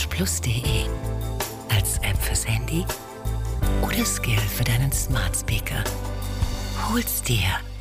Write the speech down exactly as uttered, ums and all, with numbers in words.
plus punkt de. Als App fürs Handy oder Skill für deinen Smart Speaker. Hol's dir